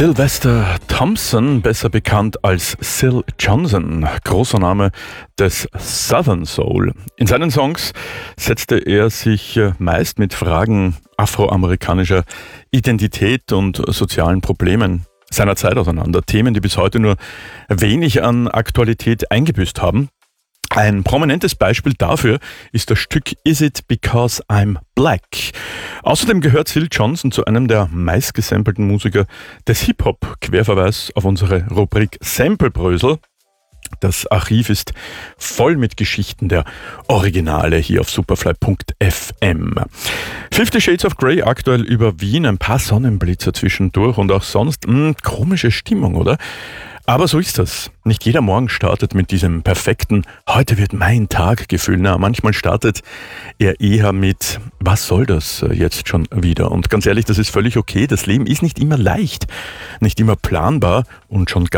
Sylvester Thompson, besser bekannt als Syl Johnson, großer Name des Southern Soul. In seinen Songs setzte er sich meist mit Fragen afroamerikanischer Identität und sozialen Problemen seiner Zeit auseinander. Themen, die bis heute nur wenig an Aktualität eingebüßt haben. Ein prominentes Beispiel dafür ist das Stück Is It Because I'm Black? Außerdem gehört Syl Johnson zu einem der meistgesampelten Musiker des Hip-Hop. Querverweis auf unsere Rubrik Samplebrösel. Das Archiv ist voll mit Geschichten der Originale hier auf superfly.fm. 50 Shades of Grey aktuell über Wien, ein paar Sonnenblitzer zwischendurch und auch sonst komische Stimmung, oder? Aber so ist das. Nicht jeder Morgen startet mit diesem perfekten "Heute wird mein Tag" Gefühl. Na, manchmal startet er eher mit "Was soll das jetzt schon wieder?" Und ganz ehrlich, das ist völlig okay. Das Leben ist nicht immer leicht, nicht immer planbar und schon